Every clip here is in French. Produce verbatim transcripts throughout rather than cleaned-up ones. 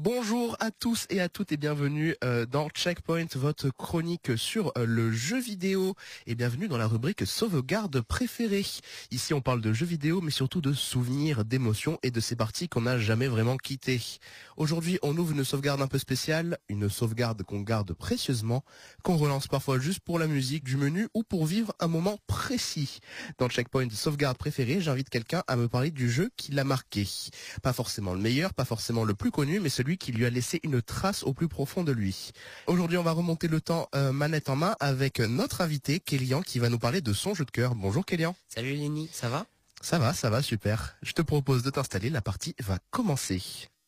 Bonjour à tous et à toutes et bienvenue euh, dans Checkpoint, votre chronique sur euh, le jeu vidéo et bienvenue dans la rubrique sauvegarde préférée. Ici on parle de jeux vidéo mais surtout de souvenirs, d'émotions et de ces parties qu'on n'a jamais vraiment quittées. Aujourd'hui on ouvre une sauvegarde un peu spéciale, une sauvegarde qu'on garde précieusement, qu'on relance parfois juste pour la musique du menu ou pour vivre un moment précis. Dans Checkpoint sauvegarde préférée, j'invite quelqu'un à me parler du jeu qui l'a marqué. Pas forcément le meilleur, pas forcément le plus connu, mais celui qui lui a laissé une trace au plus profond de lui. Aujourd'hui, on va remonter le temps euh, manette en main avec notre invité, Kélian, qui va nous parler de son jeu de cœur. Bonjour Kélian. Salut Lenny, ça va? Ça va, ça va, super. Je te propose de t'installer, la partie va commencer.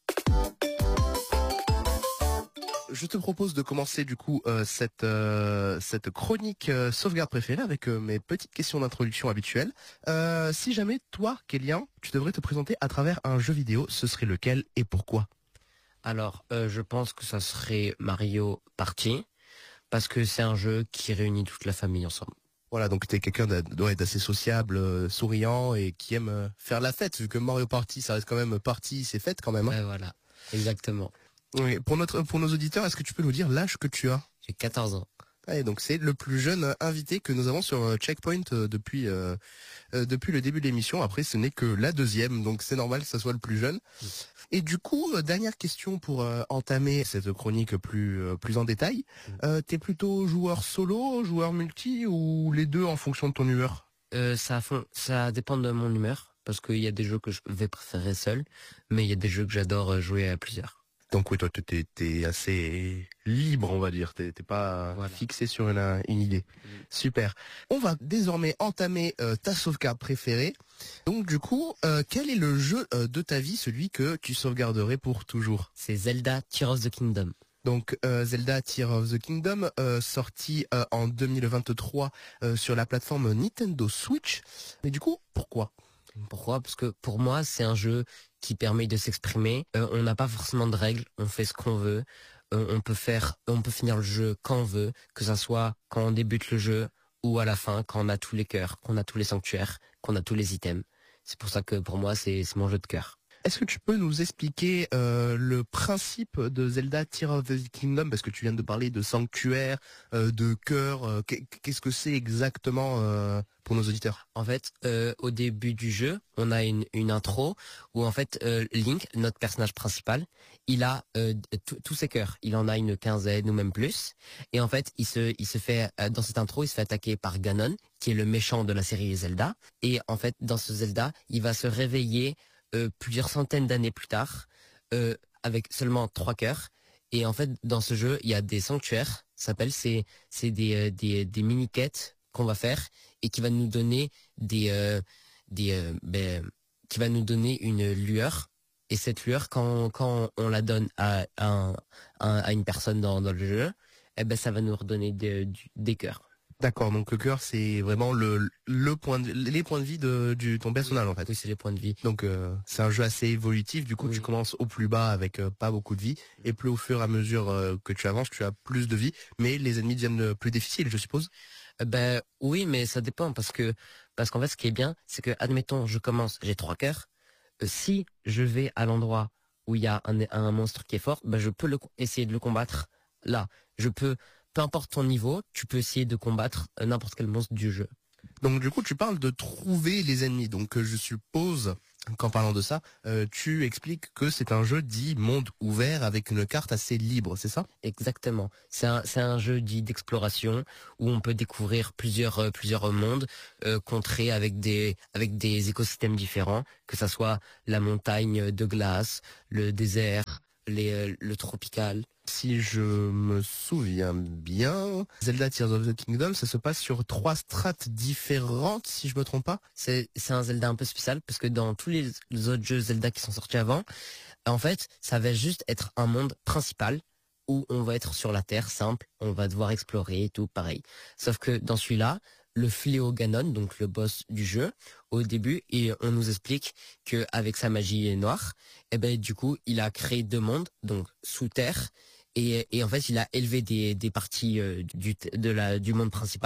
Je te propose de commencer du coup euh, cette euh, cette chronique euh, sauvegarde préférée avec euh, mes petites questions d'introduction habituelles. Euh, si jamais toi, Kélian, tu devrais te présenter à travers un jeu vidéo, ce serait lequel et pourquoi? Alors, euh, je pense que ça serait Mario Party, parce que c'est un jeu qui réunit toute la famille ensemble. Voilà, donc t'es quelqu'un d'assez sociable, euh, souriant et qui aime euh, faire la fête, vu que Mario Party, ça reste quand même party, c'est fête quand même. Hein. Ouais, voilà, exactement. Oui, pour notre pour nos auditeurs, est-ce que tu peux nous dire l'âge que tu as? J'ai quatorze ans. Ouais, donc c'est le plus jeune invité que nous avons sur Checkpoint euh, depuis euh, euh, depuis le début de l'émission. Après, ce n'est que la deuxième, donc c'est normal que ça soit le plus jeune. Mmh. Et du coup, euh, dernière question pour euh, entamer cette chronique plus euh, plus en détail. Mmh. Euh, t'es plutôt joueur solo, joueur multi ou les deux en fonction de ton humeur? Euh, ça ça dépend de mon humeur, parce qu'il y a des jeux que je vais préférer seul, mais il y a des jeux que j'adore jouer à plusieurs. Donc oui, toi, t'es, t'es assez libre, on va dire. T'es, t'es pas voilà. fixé sur une, une idée. Mmh. Super. On va désormais entamer euh, ta sauvegarde préférée. Donc du coup, euh, quel est le jeu euh, de ta vie, celui que tu sauvegarderais pour toujours? C'est Zelda Tears of the Kingdom. Donc euh, Zelda Tears of the Kingdom, euh, sorti euh, en deux mille vingt-trois euh, sur la plateforme Nintendo Switch. Mais du coup, pourquoi? Pourquoi? Parce que pour moi, c'est un jeu qui permet de s'exprimer. Euh, on n'a pas forcément de règles, on fait ce qu'on veut. Euh, on peut faire, on peut finir le jeu quand on veut, que ça soit quand on débute le jeu ou à la fin, quand on a tous les cœurs, qu'on a tous les sanctuaires, qu'on a tous les items. C'est pour ça que pour moi, c'est, c'est mon jeu de cœur. Est-ce que tu peux nous expliquer euh, le principe de Zelda Tears of the Kingdom, parce que tu viens de parler de sanctuaire, euh, de cœur, euh, qu'est-ce que c'est exactement euh, pour nos auditeurs? En fait, euh, au début du jeu, on a une, une intro où en fait euh, Link, notre personnage principal, il a euh, tous ses cœurs. Il en a une quinzaine ou même plus. Et en fait, il se, il se fait euh, dans cette intro, il se fait attaquer par Ganon, qui est le méchant de la série Zelda. Et en fait, dans ce Zelda, il va se réveiller Euh, plusieurs centaines d'années plus tard, euh, avec seulement trois cœurs. Et en fait, dans ce jeu, il y a des sanctuaires. Ça s'appelle, c'est c'est des euh, des des mini quêtes qu'on va faire et qui va nous donner des euh, des euh, ben, qui va nous donner une lueur. Et cette lueur, quand quand on la donne à à, un, à une personne dans dans le jeu, eh ben ça va nous redonner des des cœurs. D'accord, donc le cœur c'est vraiment le le point de, les points de vie de du ton personnage en fait. Oui, c'est les points de vie. Donc euh, c'est un jeu assez évolutif. Du coup, oui. Tu commences au plus bas avec euh, pas beaucoup de vie, et plus au fur et à mesure euh, que tu avances, tu as plus de vie, mais les ennemis deviennent plus difficiles, je suppose. Euh, ben oui, mais ça dépend parce que parce qu'en fait, ce qui est bien, c'est que admettons, je commence, j'ai trois cœurs. Euh, si je vais à l'endroit où il y a un un monstre qui est fort, ben je peux le, essayer de le combattre là. Je peux Peu importe ton niveau, tu peux essayer de combattre n'importe quel monstre du jeu. Donc du coup, tu parles de trouver les ennemis. Donc euh, je suppose qu'en parlant de ça, euh, tu expliques que c'est un jeu dit monde ouvert avec une carte assez libre, c'est ça? Exactement. C'est un c'est un jeu dit d'exploration où on peut découvrir plusieurs euh, plusieurs mondes, euh, contrées avec des avec des écosystèmes différents, que ça soit la montagne de glace, le désert, les euh, le tropical. Si je me souviens bien, Zelda Tears of the Kingdom, ça se passe sur trois strates différentes, si je me trompe pas. C'est c'est un Zelda un peu spécial parce que dans tous les, les autres jeux Zelda qui sont sortis avant, en fait, ça va juste être un monde principal où on va être sur la terre simple, on va devoir explorer et tout pareil. Sauf que dans celui-là, le fléau Ganon, donc le boss du jeu, au début, et on nous explique que avec sa magie noire, eh ben du coup, il a créé deux mondes, donc sous terre. Et, et en fait, il a élevé des, des parties euh, du, de la, du monde principal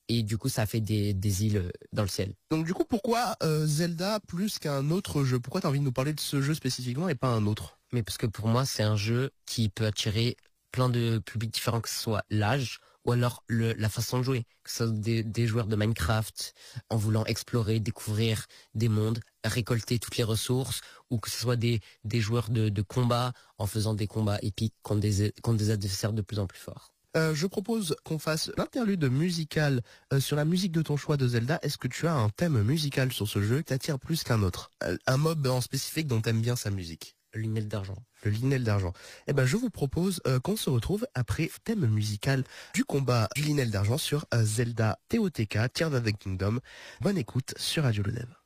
et du coup ça fait des, des îles euh, dans le ciel. Donc du coup, pourquoi euh, Zelda plus qu'un autre jeu? Pourquoi tu as envie de nous parler de ce jeu spécifiquement et pas un autre? Mais parce que pour moi c'est un jeu qui peut attirer plein de publics différents, que ce soit l'âge ou alors le, la façon de jouer, que ce soit des, des joueurs de Minecraft en voulant explorer, découvrir des mondes, récolter toutes les ressources, ou que ce soit des, des joueurs de, de combat en faisant des combats épiques contre des, contre des adversaires de plus en plus forts. Euh, je propose qu'on fasse l'interlude musical euh, sur la musique de ton choix de Zelda. Est-ce que tu as un thème musical sur ce jeu qui t'attire plus qu'un autre? Euh, Un mob en spécifique dont t'aimes bien sa musique? Le Linel d'argent. Le Linel d'argent. Eh ben, je vous propose euh, qu'on se retrouve après thème musical du combat du Linel d'argent sur euh, Zelda T O T K, Tears of the Kingdom. Bonne écoute sur Radio Le Dev.